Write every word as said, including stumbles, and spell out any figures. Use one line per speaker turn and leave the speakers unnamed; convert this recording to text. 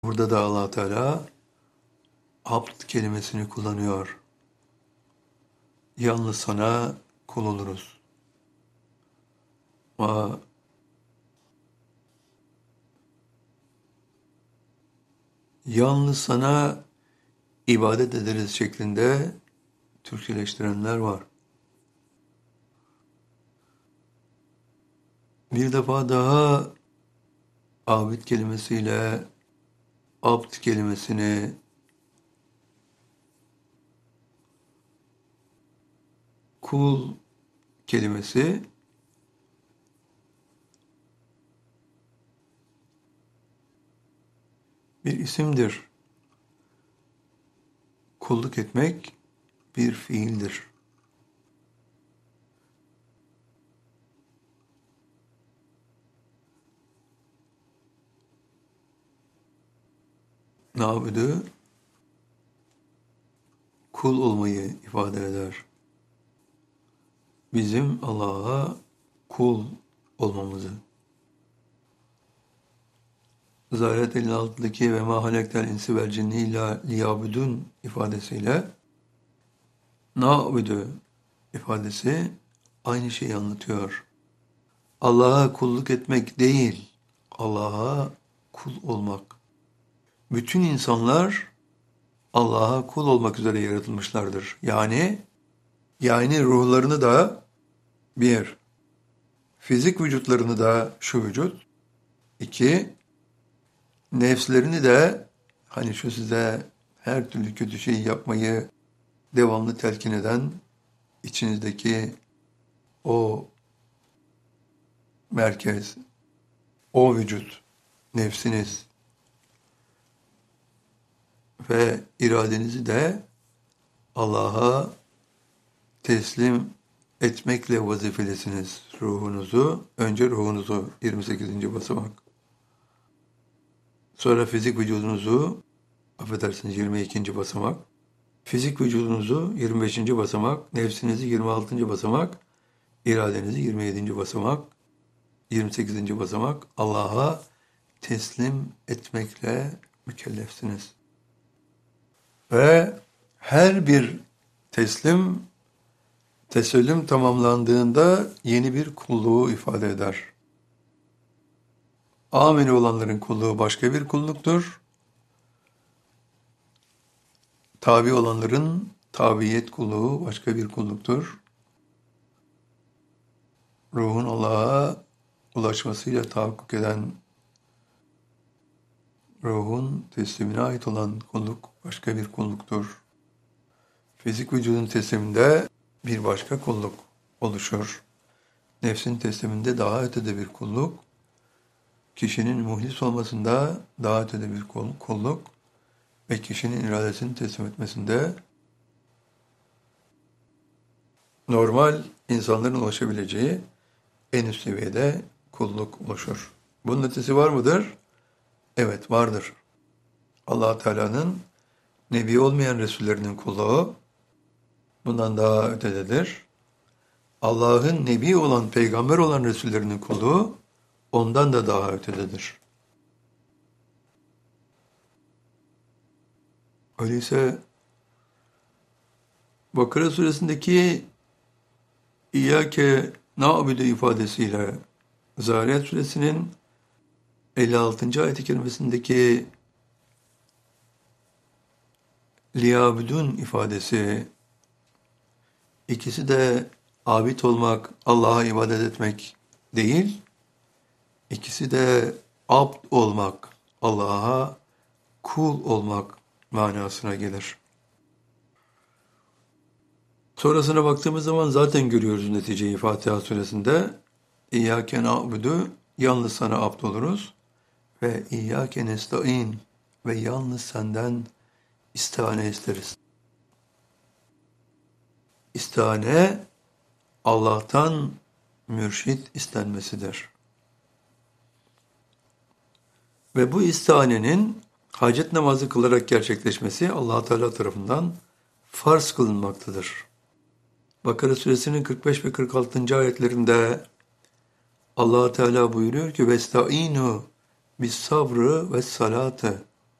Burada da Allah Teala abd kelimesini kullanıyor. Yalnız sana kul oluruz. Ama yalnız sana ibadet ederiz şeklinde Türkçeleştirenler var. Bir defa daha abid kelimesiyle abd kelimesini kul kelimesi bir isimdir. Kulluk etmek bir fiildir. Nabüdü kul olmayı ifade eder. Bizim Allah'a kul olmamızı. Zariyat elli altıdaki ve ma halektel insi vel cinni illa liyabudun ifadesiyle na'budu ifadesi aynı şeyi anlatıyor. Allah'a kulluk etmek değil, Allah'a kul olmak. Bütün insanlar Allah'a kul olmak üzere yaratılmışlardır. Yani yani ruhlarını da bir, fizik vücutlarını da şu vücut, iki, nefslerini de hani şu size her türlü kötü şeyi yapmayı devamlı telkin eden içinizdeki o merkez, o vücut, nefsiniz ve iradenizi de Allah'a teslim etmekle vazifelisiniz. Ruhunuzu, önce ruhunuzu yirmi sekizinci basamak. Sonra fizik vücudunuzu, affedersiniz yirmi ikinci basamak. Fizik vücudunuzu yirmi beşinci basamak, nefsinizi yirmi altıncı basamak, iradenizi yirmi yedinci basamak, yirmi sekizinci basamak. Allah'a teslim etmekle mükellefsiniz. Ve her bir teslim, tesellüm tamamlandığında yeni bir kulluğu ifade eder. Ameli olanların kulluğu başka bir kulluktur. Tabi olanların tabiyet kulluğu başka bir kulluktur. Ruhun Allah'a ulaşmasıyla tahakkuk eden, ruhun teslimine ait olan kulluk başka bir kulluktur. Fizik vücudun tesliminde bir başka kulluk oluşur. Nefsin tesliminde daha ötede bir kulluk, kişinin muhlis olmasında daha ötede bir kulluk ve kişinin iradesini teslim etmesinde normal insanların ulaşabileceği en üst seviyede kulluk oluşur. Bunun ötesi var mıdır? Evet, vardır. Allah Teala'nın nebi olmayan Resullerinin kulluğu bundan daha ötededir. Allah'ın nebi olan, peygamber olan Resullerinin kulluğu ondan da daha ötededir. Öyleyse Bakara suresindeki İyyâke na'budu ifadesiyle Zariyat suresinin elli altıncı ayet-i kerimesindeki liyabudun ifadesi, ikisi de abid olmak, Allah'a ibadet etmek değil, ikisi de abd olmak, Allah'a kul olmak manasına gelir. Sonrasına baktığımız zaman zaten görüyoruz neticeyi Fatiha suresinde. İyyâke na'budu, yalnız sana abd oluruz. Ve İyyâke nesta'in, ve yalnız senden istihane isteriz. İstihane, Allah'tan mürşit istenmesidir. Ve bu istihanenin hacet namazı kılarak gerçekleşmesi Allah Teala tarafından farz kılınmaktadır. Bakara suresinin kırk beş ve kırk altıncı ayetlerinde Allah Teala buyuruyor ki vestaînû bis sabrı ve salatı.